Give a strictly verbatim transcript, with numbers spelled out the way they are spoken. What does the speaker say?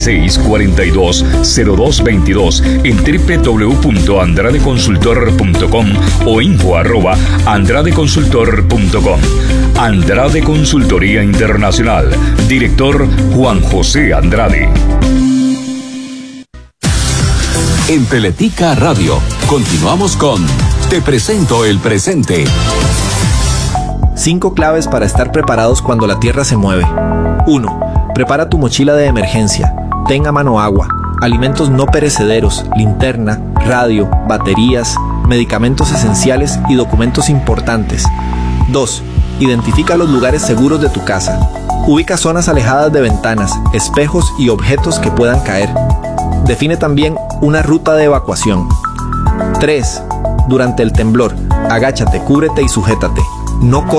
seis, cuarenta y dos, cero dos veintidós en doble u doble u doble u punto andrade consultor punto com o info arroba andrade consultor punto com. Andrade Consultoría Internacional. Director Juan José Andrade. En Teletica Radio, continuamos con Te presento el presente. Cinco claves para estar preparados cuando la Tierra se mueve. uno. Prepara tu mochila de emergencia. Ten a mano agua, alimentos no perecederos, linterna, radio, baterías, medicamentos esenciales y documentos importantes. dos. Identifica los lugares seguros de tu casa. Ubica zonas alejadas de ventanas, espejos y objetos que puedan caer. Define también una ruta de evacuación. tres. Durante el temblor, agáchate, cúbrete y sujétate. No